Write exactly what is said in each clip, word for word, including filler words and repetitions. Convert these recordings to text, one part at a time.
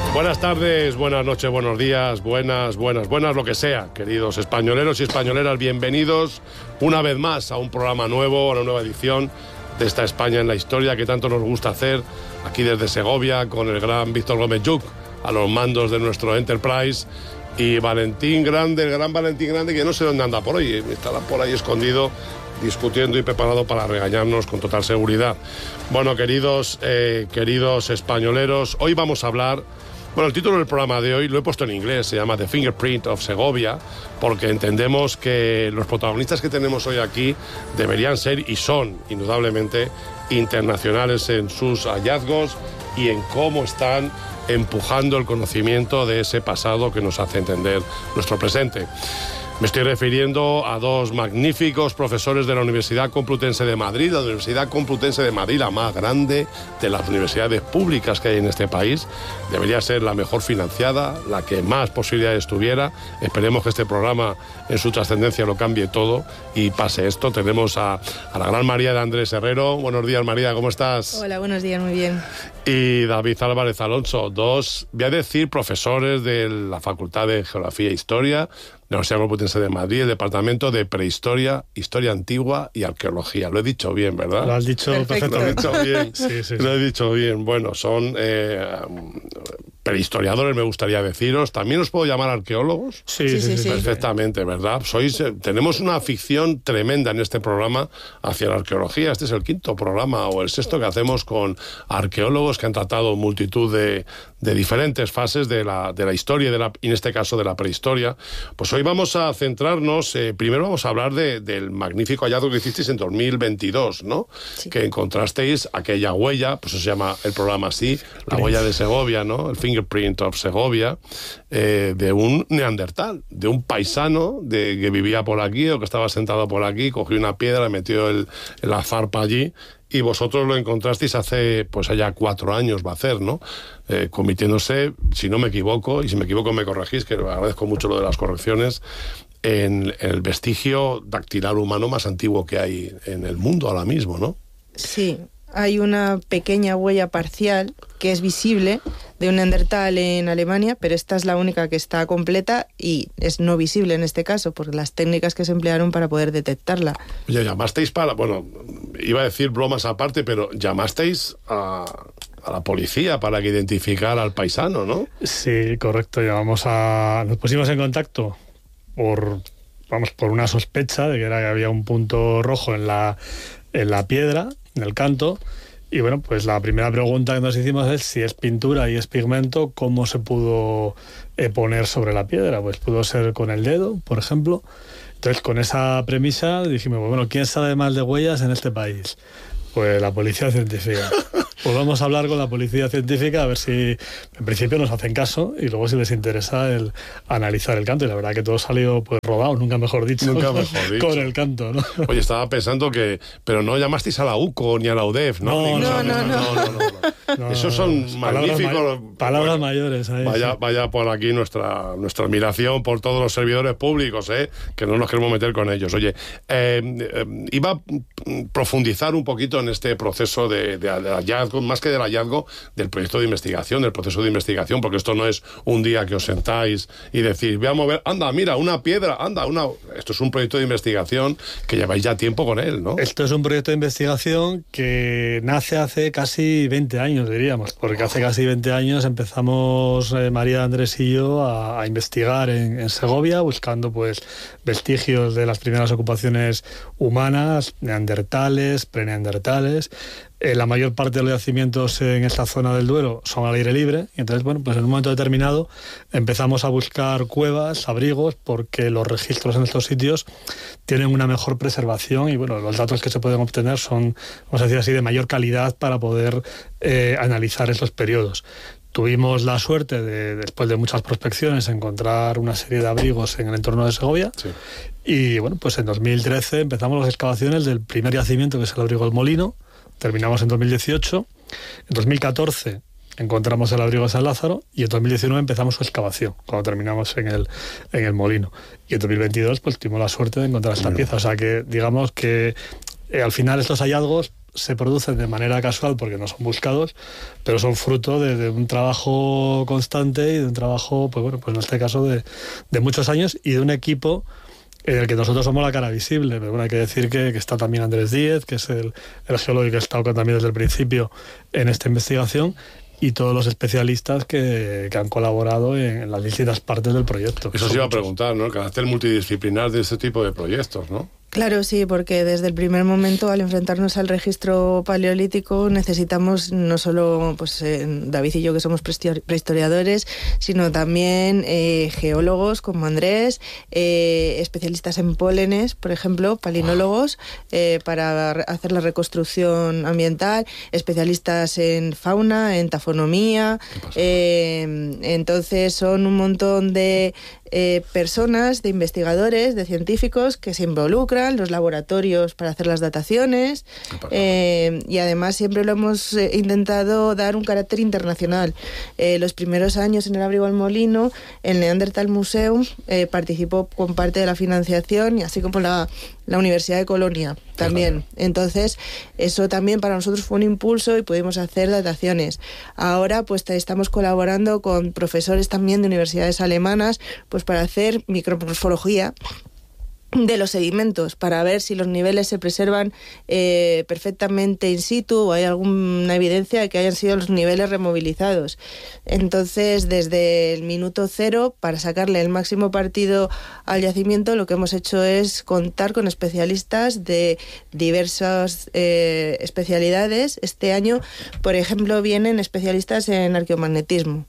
Buenas tardes, buenas noches, buenos días, buenas, buenas, buenas, lo que sea, queridos españoleros y españoleras, bienvenidos una vez más a un programa nuevo, a una nueva edición de esta España en la historia que tanto nos gusta hacer aquí desde Segovia con el gran Víctor Gómez Lluch a los mandos de nuestro Enterprise y Valentín Grande, el gran Valentín Grande, que no sé dónde anda por hoy, estará por ahí escondido discutiendo y preparado para regañarnos con total seguridad. Bueno, queridos, eh, queridos españoleros, hoy vamos a hablar. Bueno, el título del programa de hoy lo he puesto en inglés, se llama The Fingerprint of Segovia, porque entendemos que los protagonistas que tenemos hoy aquí deberían ser y son, indudablemente, internacionales en sus hallazgos y en cómo están empujando el conocimiento de ese pasado que nos hace entender nuestro presente. Me estoy refiriendo a dos magníficos profesores de la Universidad Complutense de Madrid, la Universidad Complutense de Madrid, la más grande de las universidades públicas que hay en este país. Debería ser la mejor financiada, la que más posibilidades tuviera. Esperemos que este programa en su trascendencia lo cambie todo y pase esto. Tenemos a, a la gran María de Andrés Herrero. Buenos días, María, ¿cómo estás? Hola, buenos días, muy bien. Y David Álvarez Alonso, dos, voy a decir, profesores de la Facultad de Geografía e Historia de la Universidad Complutense de Madrid, el Departamento de Prehistoria, Historia Antigua y Arqueología. Lo he dicho bien, ¿verdad? Lo has dicho perfectamente. Lo he dicho bien. Sí, sí, sí. Lo he dicho bien. Bueno, son eh, prehistoriadores, me gustaría deciros. ¿También os puedo llamar arqueólogos? Sí, sí, sí, sí. Perfectamente, ¿verdad? Sois, eh, tenemos una afición tremenda en este programa hacia la arqueología. Este es el quinto programa o el sexto que hacemos con arqueólogos que han tratado multitud de, de diferentes fases de la, de la historia y, de la, y en este caso de la prehistoria. Pues hoy vamos a centrarnos, eh, primero vamos a hablar de, del magnífico hallazgo que hicisteis en dos mil veintidós, ¿no? Sí. Que encontrasteis aquella huella, pues eso se llama el programa así, la huella de Segovia, ¿no? El Fingerprint of Segovia, eh, de un neandertal, de un paisano de, que vivía por aquí o que estaba sentado por aquí, cogió una piedra, metió el, la zarpa allí. Y vosotros lo encontrasteis hace, pues allá cuatro años va a hacer, ¿no? Eh, convirtiéndose, si no me equivoco, y si me equivoco me corregís, que agradezco mucho lo de las correcciones, en, en el vestigio dactilar humano más antiguo que hay en el mundo ahora mismo, ¿no? Sí, hay una pequeña huella parcial que es visible de un neandertal en Alemania, pero esta es la única que está completa y es no visible en este caso, por las técnicas que se emplearon para poder detectarla. Ya llamasteis para, bueno, iba a decir bromas aparte, pero llamasteis a, a la policía para que identificara al paisano, ¿no? Sí, correcto, llamamos a... nos pusimos en contacto por, vamos, por una sospecha de que era que había un punto rojo en la, en la piedra, en el canto. Y bueno, pues la primera pregunta que nos hicimos es si es pintura y es pigmento, ¿cómo se pudo eh, poner sobre la piedra? Pues pudo ser con el dedo, por ejemplo. Entonces, con esa premisa dijimos, bueno, ¿quién sabe más de huellas en este país? Pues la policía científica. Pues vamos a hablar con la policía científica a ver si en principio nos hacen caso y luego si les interesa el analizar el canto. Y la verdad que todo salió pues rodado, nunca mejor dicho, nunca mejor dicho. Con el canto, ¿no? Oye, estaba pensando que... Pero no llamasteis a la U C O ni a la U D E F, ¿no? No, no, no, no. no, no, no. no Esos son palabras magníficos... Ma palabras bueno, mayores. Ahí, vaya, sí. vaya por aquí nuestra, nuestra admiración por todos los servidores públicos, ¿eh? Que no nos queremos meter con ellos. Oye, eh, eh, iba a profundizar un poquito en este proceso de, de, de hallazgo, más que del hallazgo, del proyecto de investigación, del proceso de investigación, porque esto no es un día que os sentáis y decís, voy a mover, anda, mira, una piedra, anda, una... Esto es un proyecto de investigación que lleváis ya tiempo con él, ¿no? Esto es un proyecto de investigación que nace hace casi veinte años, diríamos, porque hace casi veinte años empezamos eh, María, Andrés y yo a, a investigar en, en Segovia, buscando pues vestigios de las primeras ocupaciones humanas, neandertales, preneandertales. Eh, la mayor parte de los yacimientos en esta zona del Duero son al aire libre, y entonces, bueno, pues en un momento determinado empezamos a buscar cuevas, abrigos, porque los registros en estos sitios tienen una mejor preservación y, bueno, los datos que se pueden obtener son, vamos a decir así, de mayor calidad para poder eh, analizar esos periodos. Tuvimos la suerte de, después de muchas prospecciones, encontrar una serie de abrigos en el entorno de Segovia. Sí. Y, bueno, pues en dos mil trece empezamos las excavaciones del primer yacimiento, que es el abrigo del Molino. Terminamos en dos mil dieciocho, en dos mil catorce encontramos el abrigo de San Lázaro y en dos mil diecinueve empezamos su excavación, cuando terminamos en el, en el Molino. Y en dos mil veintidós pues tuvimos la suerte de encontrar esta bueno. pieza. O sea que digamos que eh, al final estos hallazgos se producen de manera casual porque no son buscados, pero son fruto de, de un trabajo constante y de un trabajo, pues bueno, pues en este caso de, de muchos años y de un equipo en el que nosotros somos la cara visible. Pero bueno, hay que decir que, que está también Andrés Díez, que es el, el geólogo que ha estado también desde el principio en esta investigación, y todos los especialistas que, que han colaborado en, en las distintas partes del proyecto. Eso se iba a preguntar, ¿no? El carácter multidisciplinar de este tipo de proyectos, ¿no? Claro, sí, porque desde el primer momento, al enfrentarnos al registro paleolítico, necesitamos no solo pues, eh, David y yo, que somos prehistoriadores, sino también eh, geólogos como Andrés, eh, especialistas en pólenes, por ejemplo, palinólogos, eh, para hacer la reconstrucción ambiental, especialistas en fauna, en tafonomía. Eh, entonces son un montón de eh, personas, de investigadores, de científicos que se involucran, los laboratorios para hacer las dataciones, eh, y además siempre lo hemos eh, intentado dar un carácter internacional. Eh, los primeros años en el Abrigo al Molino, el Neanderthal Museum eh, participó con parte de la financiación, y así como la, la Universidad de Colonia también. Entonces, eso también para nosotros fue un impulso y pudimos hacer dataciones. Ahora pues estamos colaborando con profesores también de universidades alemanas pues para hacer micromorfología de los sedimentos, para ver si los niveles se preservan eh, perfectamente in situ o hay alguna evidencia de que hayan sido los niveles removilizados. Entonces, desde el minuto cero, para sacarle el máximo partido al yacimiento, lo que hemos hecho es contar con especialistas de diversas eh, especialidades. Este año, por ejemplo, vienen especialistas en arqueomagnetismo.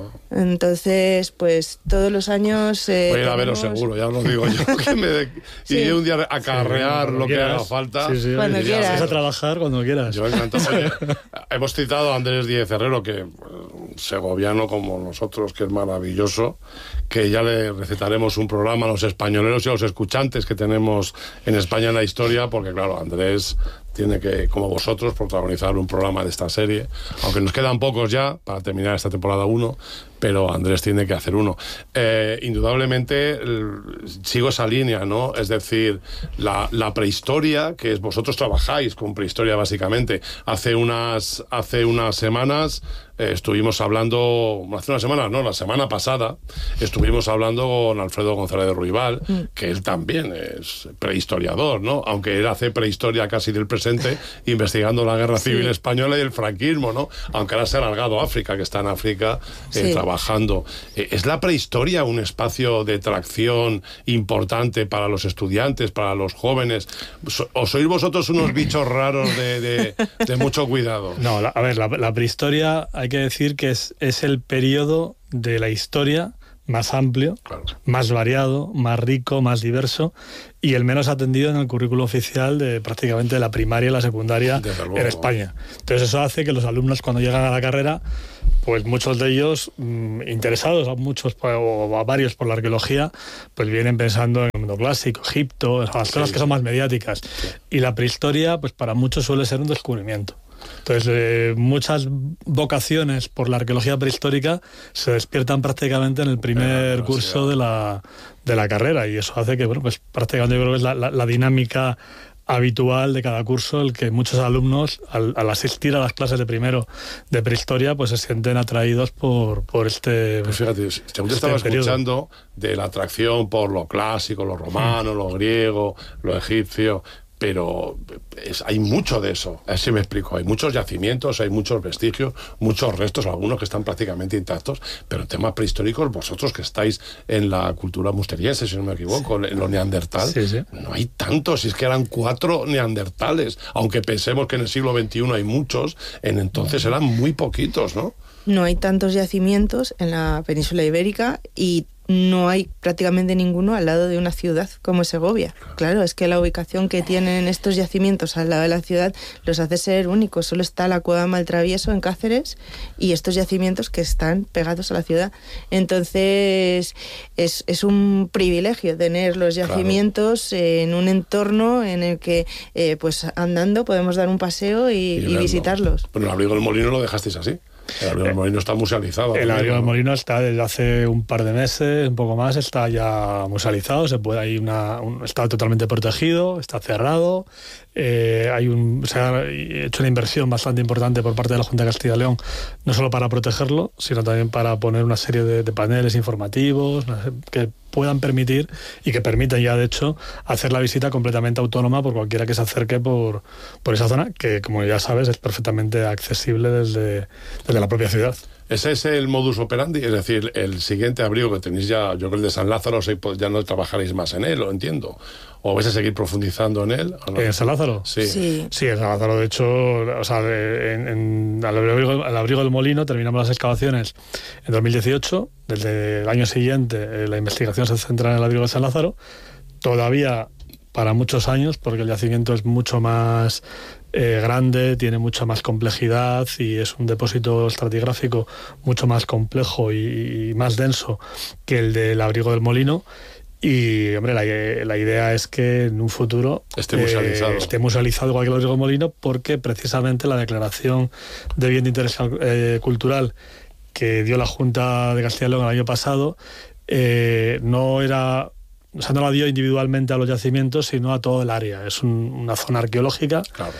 Entonces, pues todos los años... Eh, Voy a ir a tenemos... veros seguro, ya os lo digo yo, que me de... sí. Y un día acarrear sí, lo quieras, que haga falta. Sí, sí, cuando quieras. Vas a trabajar cuando quieras. Yo encantado. Oye, hemos citado a Andrés Díez Herrero, que segoviano como nosotros, que es maravilloso, que ya le recetaremos un programa a los españoleros y a los escuchantes que tenemos en España en la historia, porque claro, Andrés tiene que, como vosotros, protagonizar un programa de esta serie, aunque nos quedan pocos ya para terminar esta temporada uno, pero Andrés tiene que hacer uno. Eh, indudablemente sigo esa línea, ¿no? Es decir, la, la prehistoria, que es, vosotros trabajáis con prehistoria básicamente. Hace unas, hace unas semanas eh, estuvimos hablando, hace unas semanas, no, la semana pasada, estuvimos hablando con Alfredo González de Ruibal, mm. que él también es prehistoriador, ¿no? Aunque él hace prehistoria casi del presente, investigando la Guerra Civil sí. Española y el franquismo, ¿no? Aunque ahora se ha alargado a África, que está en África eh, sí. trabajando. Eh, ¿Es la prehistoria un espacio de tracción importante para los estudiantes, para los jóvenes? ¿O sois vosotros unos bichos raros de, de, de mucho cuidado? No, la, a ver, la, la prehistoria hay que decir que es, es el periodo de la historia más amplio, claro. más variado, más rico, más diverso y el menos atendido en el currículo oficial de prácticamente la primaria y la secundaria en España. Entonces eso hace que los alumnos cuando llegan a la carrera, pues muchos de ellos mmm, interesados, a muchos o a varios por la arqueología, pues vienen pensando en el mundo clásico, Egipto, las sí, cosas que sí. son más mediáticas. Sí. Y la prehistoria, pues para muchos suele ser un descubrimiento. Entonces, eh, muchas vocaciones por la arqueología prehistórica se despiertan prácticamente en el primer no, curso de la, de la carrera, y eso hace que, bueno, pues prácticamente yo creo que es la, la, la dinámica habitual de cada curso, el que muchos alumnos, al, al asistir a las clases de primero de prehistoria, pues se sienten atraídos por, por este Pues fíjate, según te estaba periodo. escuchando de la atracción por lo clásico, lo romano, mm. lo griego, lo egipcio, pero es, hay mucho de eso, así me explico, hay muchos yacimientos, hay muchos vestigios, muchos restos, algunos que están prácticamente intactos, pero en temas prehistóricos, vosotros que estáis en la cultura musteriense, si no me equivoco, sí. en los neandertal, sí, sí. no hay tantos, si es que eran cuatro neandertales, aunque pensemos que en el siglo veintiuno hay muchos, en entonces eran muy poquitos, ¿no? No hay tantos yacimientos en la península ibérica y no hay prácticamente ninguno al lado de una ciudad como Segovia. Claro, es que la ubicación que tienen estos yacimientos al lado de la ciudad los hace ser únicos. Solo está la Cueva Maltravieso en Cáceres y estos yacimientos que están pegados a la ciudad. Entonces, es, es un privilegio tener los yacimientos claro. en un entorno en el que, eh, pues andando, podemos dar un paseo y, y, y visitarlos. Bueno, el Abrigo del Molino lo dejasteis así. El Abrigo del Molino está musealizado. El Abrigo del Molino está desde hace un par de meses, un poco más, está ya musealizado, se puede ahí una, un, está totalmente protegido, está cerrado, eh, hay un, se ha hecho una inversión bastante importante por parte de la Junta de Castilla y León, no solo para protegerlo, sino también para poner una serie de, de paneles informativos que puedan permitir y que permitan ya de hecho hacer la visita completamente autónoma por cualquiera que se acerque por, por esa zona, que como ya sabes es perfectamente accesible desde, desde la propia ciudad. Ese es el modus operandi, es decir, el siguiente abrigo que tenéis ya, yo creo el de San Lázaro, ya no trabajaréis más en él, lo entiendo. ¿O vais a seguir profundizando en él? ¿O no? ¿En San Lázaro? Sí. Sí, sí en San Lázaro, de hecho, o sea, en, en, al, abrigo, al abrigo del Molino terminamos las excavaciones en dos mil dieciocho, desde el año siguiente eh, la investigación se centra en el abrigo de San Lázaro, todavía para muchos años, porque el yacimiento es mucho más eh, grande, tiene mucha más complejidad y es un depósito estratigráfico mucho más complejo y, y más denso que el del abrigo del Molino. Y, hombre, la, la idea es que en un futuro esté musealizado, eh, esté musealizado igual que el abrigo del Molino, porque precisamente la declaración de bien de interés eh, cultural que dio la Junta de Castilla y León el año pasado eh, no era... O sea, no la dio individualmente a los yacimientos, sino a todo el área. Es un, una zona arqueológica. Claro.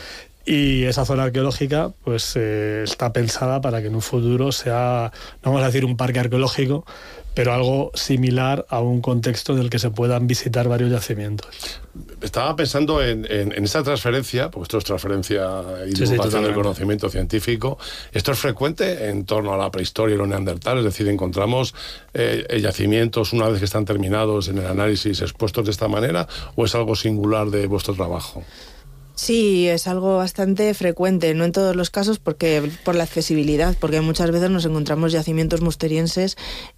Y esa zona arqueológica pues eh, está pensada para que en un futuro sea, no vamos a decir un parque arqueológico, pero algo similar a un contexto en el que se puedan visitar varios yacimientos. Estaba pensando en, en, en esa transferencia, porque esto es transferencia y sí, divulgación sí, del conocimiento científico. Esto es frecuente en torno a la prehistoria y los neandertales, es decir, encontramos eh, yacimientos una vez que están terminados en el análisis expuestos de esta manera, ¿o es algo singular de vuestro trabajo? Sí, es algo bastante frecuente, no en todos los casos porque por la accesibilidad, porque muchas veces nos encontramos yacimientos musterienses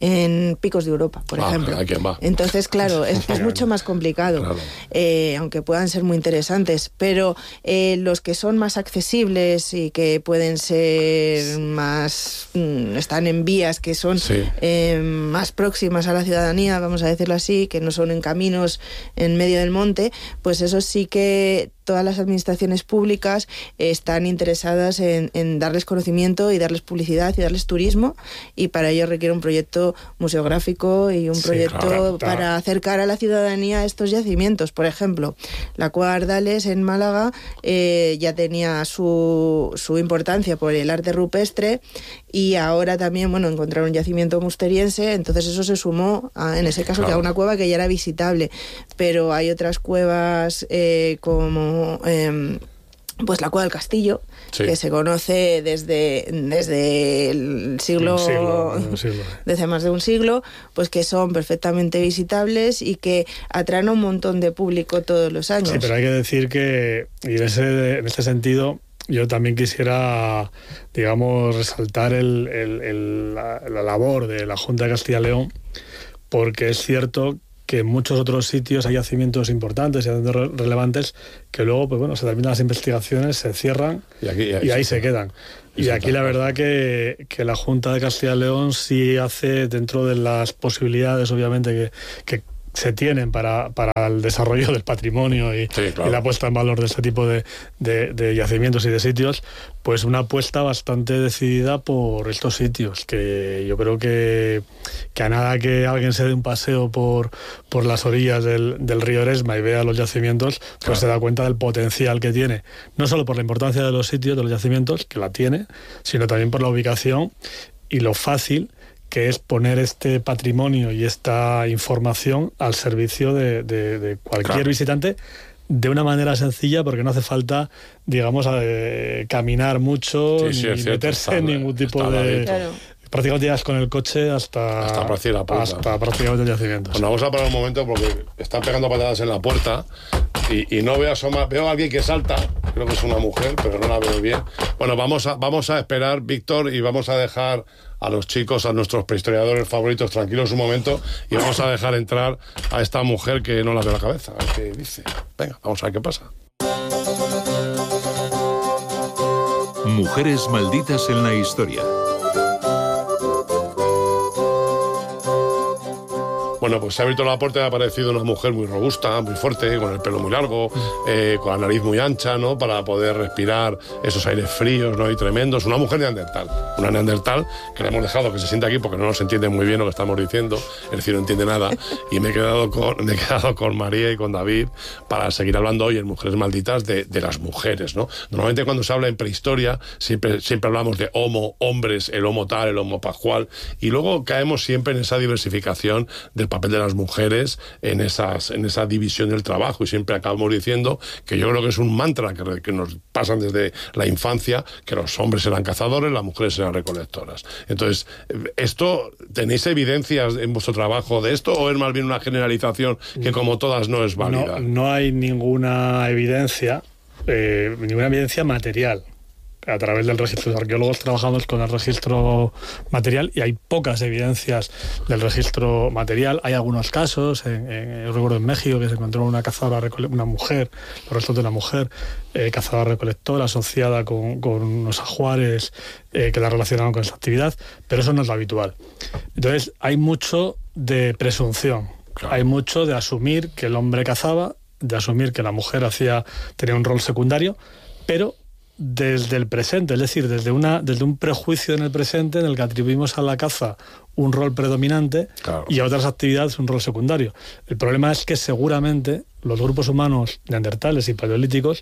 en picos de Europa, por ah, ejemplo. ¿A quién va? Entonces, claro, es, es mucho más complicado, claro. eh, aunque puedan ser muy interesantes, pero eh, los que son más accesibles y que pueden ser más, mmm, están en vías que son sí. eh, más próximas a la ciudadanía, vamos a decirlo así, que no son en caminos en medio del monte, pues eso sí que todas las administraciones públicas están interesadas en, en darles conocimiento y darles publicidad y darles turismo, y para ello requiere un proyecto museográfico y un sí, proyecto claro, para claro. acercar a la ciudadanía a estos yacimientos. Por ejemplo, la Cueva Ardales en Málaga eh, ya tenía su, su importancia por el arte rupestre, y ahora también, bueno, encontraron un yacimiento musteriense, entonces eso se sumó a, en ese caso claro. que a una cueva que ya era visitable, pero hay otras cuevas eh, como Eh, pues la Cueva del Castillo, sí. que se conoce desde, desde el siglo, siglo, un siglo, desde más de un siglo, pues que son perfectamente visitables y que atraen a un montón de público todos los años. Sí, pero hay que decir que, y en ese, en este sentido, yo también quisiera, digamos, resaltar el, el, el, la, la labor de la Junta de Castilla y León, porque es cierto que en muchos otros sitios hay yacimientos importantes y yacimientos relevantes que luego, pues bueno, se terminan las investigaciones, se cierran y, aquí, y, ahí, y ahí se quedan. Y aquí la verdad que, que la Junta de Castilla y León sí hace, dentro de las posibilidades, obviamente, que, que se tienen para, para el desarrollo del patrimonio y, sí, claro. y la puesta en valor de este tipo de, de, de yacimientos y de sitios, pues una apuesta bastante decidida por estos sitios, que yo creo que, que a nada que alguien se dé un paseo por, por las orillas del, del río Eresma y vea los yacimientos, pues claro. se da cuenta del potencial que tiene, no solo por la importancia de los sitios, de los yacimientos, que la tiene, sino también por la ubicación y lo fácil que es poner este patrimonio y esta información al servicio de, de, de cualquier claro. visitante de una manera sencilla, porque no hace falta, digamos, eh, caminar mucho, sí, sí, ni cierto, meterse está, en ningún tipo de... Claro. Prácticamente llegas con el coche hasta, hasta, prácticamente, hasta prácticamente el yacimiento. Bueno, vamos a parar un momento porque están pegando patadas en la puerta y, y no veo asomar, veo a alguien que salta, creo que es una mujer, pero no la veo bien. Bueno, vamos a, vamos a esperar, Víctor, y vamos a dejar a los chicos, a nuestros prehistoriadores favoritos, tranquilos un momento, y vamos a dejar entrar a esta mujer que no la veo la cabeza, a ver qué dice. Venga, vamos a ver qué pasa. Mujeres malditas en la historia. Bueno, pues se ha abierto la puerta y ha aparecido una mujer muy robusta, muy fuerte, con el pelo muy largo, eh, con la nariz muy ancha, ¿no? Para poder respirar esos aires fríos, ¿no? Y tremendos. Una mujer neandertal. Una neandertal que le hemos dejado que se siente aquí porque no nos entiende muy bien lo que estamos diciendo. Es decir, no entiende nada. Y me he quedado con, me he quedado con María y con David para seguir hablando hoy en Mujeres Malditas de, de las mujeres, ¿no? Normalmente cuando se habla en prehistoria siempre, siempre hablamos de homo, hombres, el homo tal, el homo pascual, y luego caemos siempre en esa diversificación del papel de las mujeres en, esas, en esa división del trabajo, y siempre acabamos diciendo que yo creo que es un mantra que, que nos pasan desde la infancia, que los hombres eran cazadores, las mujeres eran recolectoras. Entonces, ¿esto tenéis evidencias en vuestro trabajo de esto o es más bien una generalización que como todas no es válida? No, no hay ninguna evidencia, eh, ninguna evidencia material. A través del registro, los arqueólogos trabajamos con el registro material y hay pocas evidencias del registro material. Hay algunos casos, en, en, yo recuerdo en México que se encontró una cazadora, una mujer, los restos de una mujer eh, cazadora-recolectora asociada con, con unos ajuares eh, que la relacionaban con esa actividad, pero eso no es lo habitual. Entonces hay mucho de presunción, claro. Hay mucho de asumir que el hombre cazaba, de asumir que la mujer hacía tenía un rol secundario, pero desde el presente, es decir, desde, una, desde un prejuicio en el presente en el que atribuimos a la caza un rol predominante, claro, y a otras actividades un rol secundario. El problema es que seguramente los grupos humanos neandertales y paleolíticos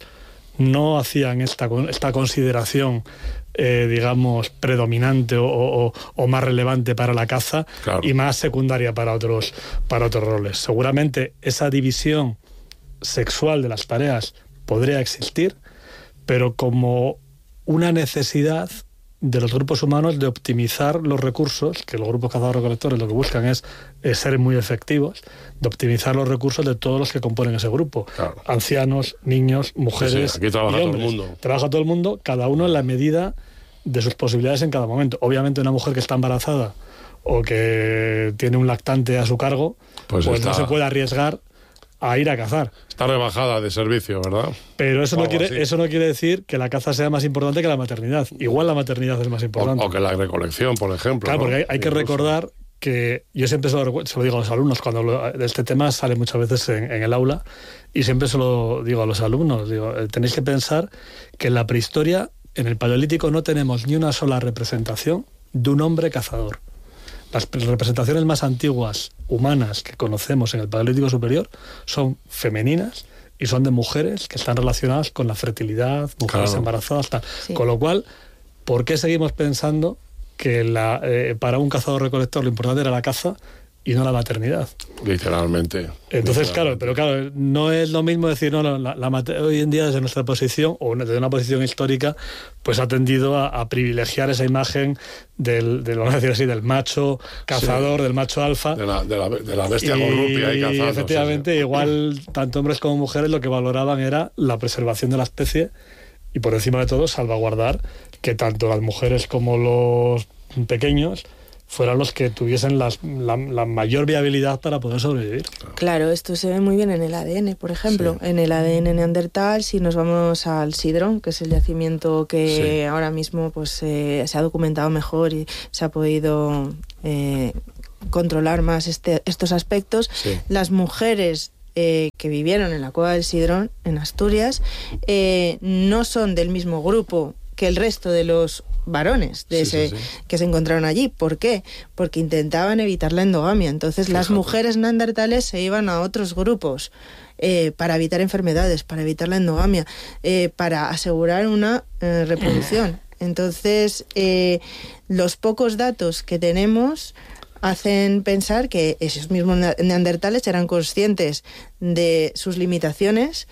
no hacían esta, esta consideración, eh, digamos, predominante o, o, o más relevante para la caza, claro, y más secundaria para otros, para otros roles. Seguramente esa división sexual de las tareas podría existir, pero como una necesidad de los grupos humanos de optimizar los recursos, que los grupos cazadores-recolectores lo que buscan es, es ser muy efectivos, de optimizar los recursos de todos los que componen ese grupo. Claro. Ancianos, niños, mujeres, sí, sí, aquí trabaja y hombres. Todo el mundo. Trabaja todo el mundo, cada uno en la medida de sus posibilidades en cada momento. Obviamente una mujer que está embarazada o que tiene un lactante a su cargo, pues, pues no se puede arriesgar a ir a cazar. Está rebajada de servicio, ¿verdad? Pero eso no, quiere, eso no quiere decir que la caza sea más importante que la maternidad. Igual la maternidad es más importante. O, o que la recolección, por ejemplo. Claro, ¿no? porque hay, hay que recordar que yo siempre se lo, se lo digo a los alumnos, cuando hablo de este tema sale muchas veces en, en el aula, y siempre se lo digo a los alumnos, digo, tenéis que pensar que en la prehistoria, en el Paleolítico, no tenemos ni una sola representación de un hombre cazador. Las representaciones más antiguas humanas que conocemos en el Paleolítico Superior son femeninas y son de mujeres que están relacionadas con la fertilidad, mujeres claro. embarazadas, tal. Sí. Con lo cual, ¿por qué seguimos pensando que la, eh, para un cazador-recolector lo importante era la caza y no la maternidad? Literalmente. Entonces, literalmente. claro, pero claro, no es lo mismo decir, no, la, la, la, hoy en día desde nuestra posición, o desde una posición histórica, pues ha tendido a, a privilegiar esa imagen del, del, vamos a decir así, del macho cazador, sí, del macho alfa. De la, de la, de la bestia corrupia y cazando. Y efectivamente, sí, sí. igual, tanto hombres como mujeres lo que valoraban era la preservación de la especie y por encima de todo salvaguardar que tanto las mujeres como los pequeños fueran los que tuviesen las, la, la mayor viabilidad para poder sobrevivir. Claro, esto se ve muy bien en el A D N, por ejemplo. Sí. En el A D N neandertal, si nos vamos al Sidrón, que es el yacimiento que sí. ahora mismo pues eh, se ha documentado mejor y se ha podido eh, controlar más este, estos aspectos, sí. las mujeres Eh, que vivieron en la cueva del Sidrón, en Asturias, eh, no son del mismo grupo que el resto de los varones de sí, ese, sí, sí. que se encontraron allí. ¿Por qué? Porque intentaban evitar la endogamia. Entonces Fíjate. las mujeres neandertales se iban a otros grupos eh, para evitar enfermedades, para evitar la endogamia, eh, para asegurar una eh, reproducción. Entonces, eh, los pocos datos que tenemos hacen pensar que esos mismos neandertales eran conscientes de sus limitaciones,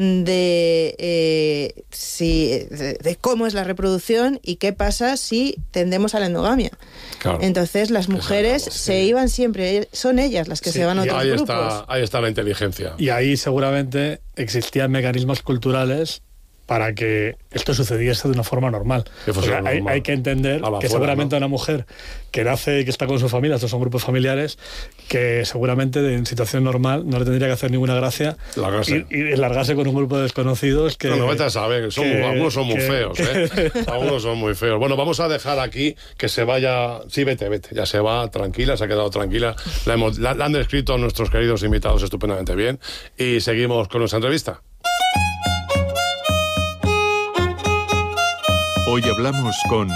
de, eh, si, de, de cómo es la reproducción y qué pasa si tendemos a la endogamia. Claro. Entonces las mujeres Exacto, sí. se iban siempre, son ellas las que sí. se van a otros ahí grupos. Está, ahí está la inteligencia. Y ahí seguramente existían mecanismos culturales para que esto sucediese de una forma normal. Hay, normal. hay que entender que fuera, seguramente ¿no? una mujer que nace y que está con su familia, estos son grupos familiares, que seguramente en situación normal no le tendría que hacer ninguna gracia y, y largarse con un grupo de desconocidos que... No, no, vete a saber, son, que, algunos son muy que, feos, que, ¿eh? Algunos son muy feos. Bueno, vamos a dejar aquí que se vaya... Sí, vete, vete, ya se va, tranquila, se ha quedado tranquila. La, hemos, la, la han descrito nuestros queridos invitados estupendamente bien y seguimos con nuestra entrevista. Hoy hablamos con...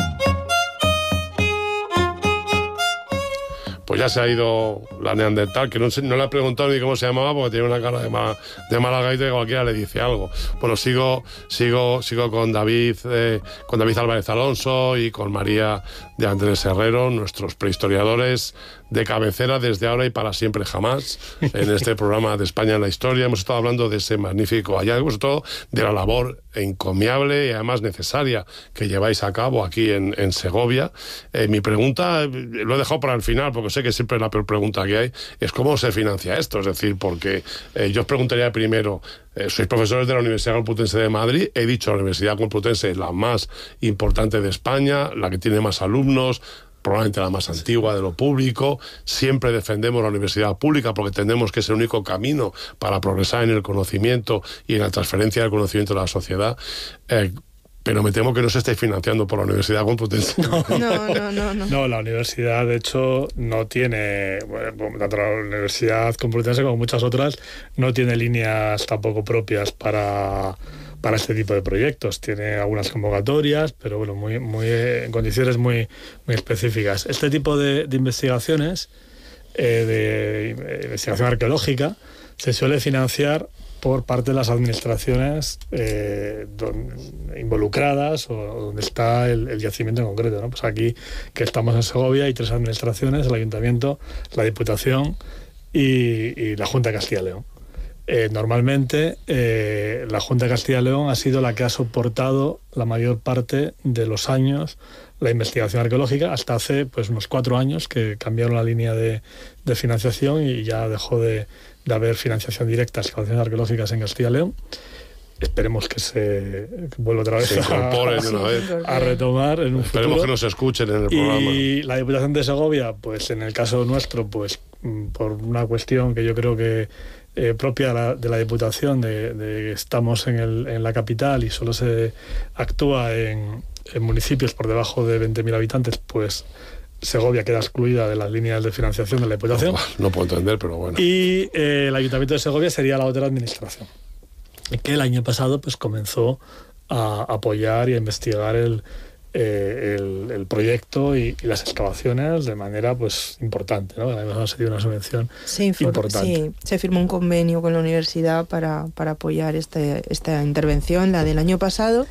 Pues ya se ha ido la neandertal, que no, no le ha preguntado ni cómo se llamaba porque tiene una cara de mala, de mala gaita y cualquiera le dice algo. Bueno, sigo sigo sigo con David eh, con David Álvarez Alonso y con María de Andrés Herrero, nuestros prehistoriadores de cabecera desde ahora y para siempre jamás en este programa de España en la Historia. Hemos estado hablando de ese magnífico hallazgo, sobre todo de la labor encomiable y además necesaria que lleváis a cabo aquí en, en Segovia. Eh, mi pregunta, lo he dejado para el final porque sé que siempre es la peor pregunta que hay, es cómo se financia esto. Es decir, porque eh, yo os preguntaría primero, eh, sois profesores de la Universidad Complutense de Madrid, he dicho la Universidad Complutense es la más importante de España, la que tiene más alumnos, probablemente la más antigua de lo público. Siempre defendemos la universidad pública porque entendemos que es el único camino para progresar en el conocimiento y en la transferencia del conocimiento de la sociedad. Eh, pero me temo que no se esté financiando por la Universidad Complutense. No, no, no, no. No, no la universidad, de hecho, no tiene, bueno, tanto la Universidad Complutense como muchas otras, no tiene líneas tampoco propias para... para este tipo de proyectos. Tiene algunas convocatorias, pero bueno, muy, muy, en condiciones muy, muy específicas. Este tipo de, de investigaciones, eh, de investigación arqueológica, se suele financiar por parte de las administraciones eh, don, involucradas o, o donde está el, el yacimiento en concreto, ¿no? Pues aquí, que estamos en Segovia, hay tres administraciones: el Ayuntamiento, la Diputación y, y la Junta de Castilla y León. Eh, normalmente eh, la Junta de Castilla y León ha sido la que ha soportado la mayor parte de los años la investigación arqueológica, hasta hace pues unos cuatro años que cambiaron la línea de, de financiación y ya dejó de, de haber financiación directa a excavaciones arqueológicas en Castilla y León. Esperemos que se que vuelva otra vez se incorporen a, una vez. a retomar en un Esperemos futuro. Que nos escuchen en el programa. Y la Diputación de Segovia, pues en el caso nuestro, pues por una cuestión que yo creo que Eh, propia de la, de la Diputación, de, de estamos en, el, en la capital y solo se actúa en, en municipios por debajo de veinte mil habitantes, pues Segovia queda excluida de las líneas de financiación de la Diputación. No, no puedo entender, pero bueno. Y eh, el Ayuntamiento de Segovia sería la otra administración, que el año pasado pues comenzó a apoyar y a investigar el Eh, el, el proyecto y, y las excavaciones de manera pues importante, ¿no? Además ha sido una subvención se inform, importante. Sí, se firmó un convenio con la universidad para, para apoyar este, esta intervención, la del año pasado,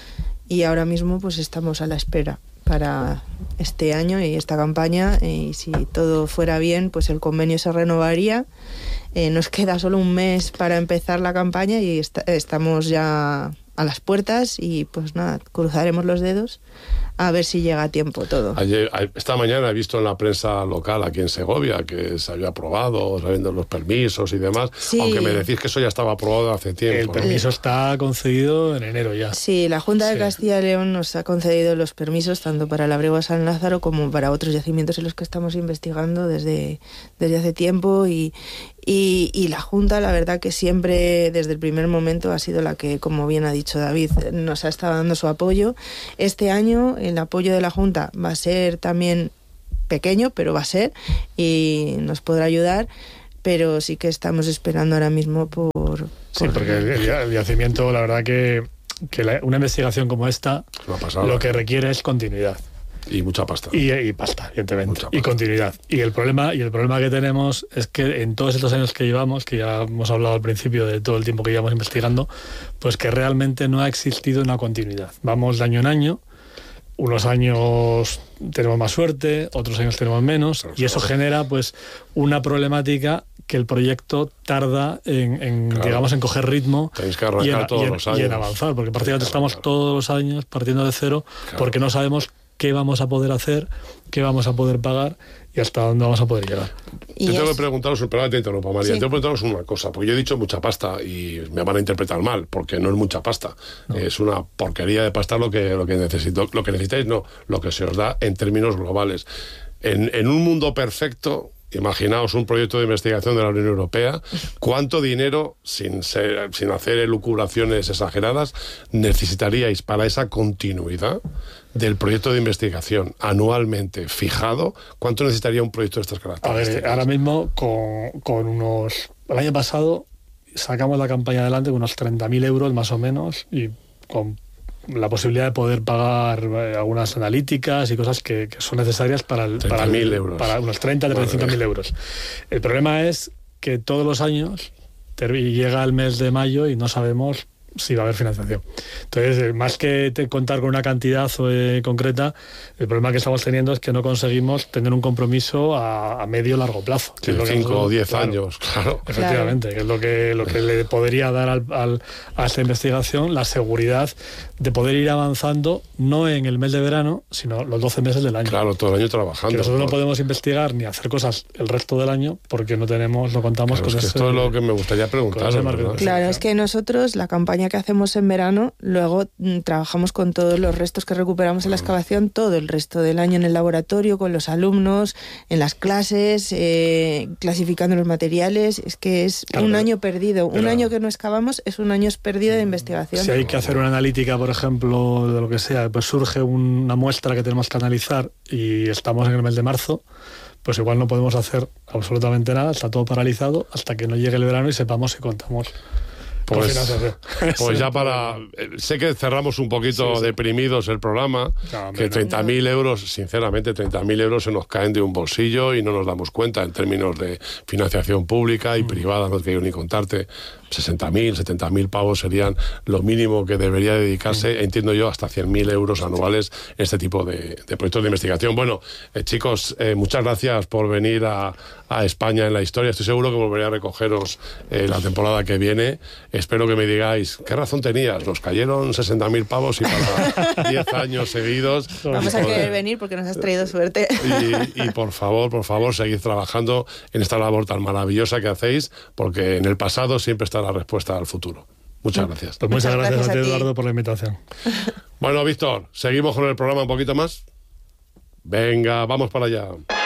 y ahora mismo pues estamos a la espera para este año y esta campaña, y si todo fuera bien pues el convenio se renovaría. Eh, nos queda solo un mes para empezar la campaña y est estamos ya a las puertas y pues nada, cruzaremos los dedos a ver si llega a tiempo todo. Ayer, esta mañana he visto en la prensa local aquí en Segovia que se había aprobado, sabiendo los permisos y demás, sí. Aunque me decís que eso ya estaba aprobado hace tiempo. El permiso, ¿no? Está concedido en enero ya. Sí, la Junta de sí. Castilla y León nos ha concedido los permisos tanto para la Bregua San Lázaro como para otros yacimientos en los que estamos investigando desde, desde hace tiempo y, y, y la Junta, la verdad que siempre desde el primer momento ha sido la que, como bien ha dicho David, nos ha estado dando su apoyo. Este año el apoyo de la Junta va a ser también pequeño, pero va a ser, y nos podrá ayudar, pero sí que estamos esperando ahora mismo por... por... Sí, porque el, el yacimiento, la verdad que, que la, una investigación como esta lo que requiere es continuidad. Y mucha pasta. Y, y pasta, evidentemente. Pasta. Y continuidad. Y el problema, y el problema que tenemos es que en todos estos años que llevamos, que ya hemos hablado al principio de todo el tiempo que llevamos investigando, pues que realmente no ha existido una continuidad. Vamos de año en año. Unos años tenemos más suerte, otros años tenemos menos, y eso genera pues una problemática que el proyecto tarda en, en claro. digamos, en coger ritmo Tenéis que arrancar y, en, todos y, en, los años. y en avanzar, porque prácticamente estamos todos los años partiendo de cero, claro. porque no sabemos qué vamos a poder hacer, qué vamos a poder pagar y hasta dónde vamos a poder llegar. Y yo tengo es... que preguntaros, perdón que te interrumpa, María, Sí. tengo que preguntaros una cosa, porque yo he dicho mucha pasta y me van a interpretar mal, porque no es mucha pasta, no. Es una porquería de pasta lo que, lo que necesito, lo que necesitáis, no, lo que se os da en términos globales. En, en un mundo perfecto, imaginaos un proyecto de investigación de la Unión Europea, ¿cuánto dinero, sin, ser, sin hacer elucubraciones exageradas, necesitaríais para esa continuidad del proyecto de investigación anualmente fijado? ¿Cuánto necesitaría un proyecto de estas características? A ver, ahora mismo con, con unos... El año pasado sacamos la campaña adelante con unos treinta mil euros más o menos y con la posibilidad de poder pagar eh, algunas analíticas y cosas que, que son necesarias para, el, para, el, euros. para unos treinta, treinta y cinco mil euros. El problema es que todos los años llega el mes de mayo y no sabemos si va a haber financiación. Entonces, más que te contar con una cantidad eh, concreta, el problema que estamos teniendo es que no conseguimos tener un compromiso a, a medio largo plazo. Sí, cinco o diez años, claro. Efectivamente, claro. Que es lo que, lo que le podría dar al, al, a esta investigación la seguridad de poder ir avanzando, no en el mes de verano, sino los doce meses del año. Claro, todo el año trabajando. Que nosotros por... no podemos investigar ni hacer cosas el resto del año porque no tenemos, no contamos claro, con es que ese... esto es lo que me gustaría preguntar. Claro, es que nosotros, la campaña que hacemos en verano, luego mm, trabajamos con todos los restos que recuperamos en la excavación, todo el resto del año en el laboratorio, con los alumnos, en las clases, eh, clasificando los materiales. Es que es claro, un pero, año perdido. Pero, un año que no excavamos es un año perdido de investigación. Si hay que hacer una analítica, por ejemplo, de lo que sea, pues surge una muestra que tenemos que analizar y estamos en el mes de marzo, pues igual no podemos hacer absolutamente nada, está todo paralizado hasta que no llegue el verano y sepamos si contamos. Pues, pues ya para... Sé que cerramos un poquito sí, sí. deprimidos el programa, no, que treinta mil no. euros, sinceramente, treinta mil euros se nos caen de un bolsillo y no nos damos cuenta en términos de financiación pública y mm. privada, no te quiero ni contarte. sesenta mil, setenta mil pavos serían lo mínimo que debería dedicarse, mm. entiendo yo, hasta cien mil euros anuales en este tipo de, de proyectos de investigación. Bueno, eh, chicos, eh, muchas gracias por venir a, a España en la historia. Estoy seguro que volveré a recogeros eh, la temporada que viene. Espero que me digáis, ¿qué razón tenías? Nos cayeron sesenta mil pavos y para diez años seguidos. Vamos a poder... querer venir porque nos has traído suerte. Y, y por favor, por favor, seguid trabajando en esta labor tan maravillosa que hacéis, porque en el pasado siempre está la respuesta al futuro. Muchas gracias. Pues muchas, muchas gracias, gracias a ti, Eduardo, por la invitación. Bueno, Víctor, ¿seguimos con el programa un poquito más? Venga, vamos para allá.